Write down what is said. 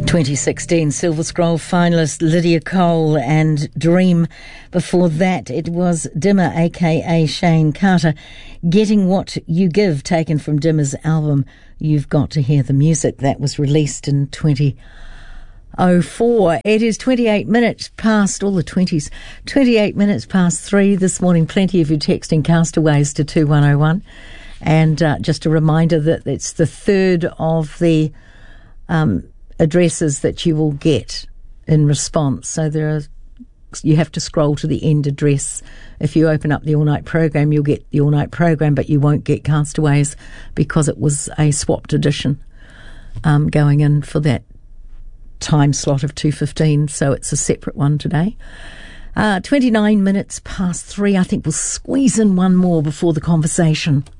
2016 Silver Scroll finalist Lydia Cole and Dream. Before that, it was Dimmer, aka Shane Carter, Getting What You Give, taken from Dimmer's album You've Got to Hear the Music. That was released in 2004. It is 28 minutes past, all the 20s, 28 minutes past 3 this morning. Plenty of you texting Castaways to 2101. And just a reminder that it's the third of the addresses that you will get in response. So you have to scroll to the end address. If you open up the all-night program, you'll get the all-night program, but you won't get Castaways because it was a swapped edition going in for that time slot of 2:15. So it's a separate one today. 29 minutes past 3. I think we'll squeeze in one more before the conversation.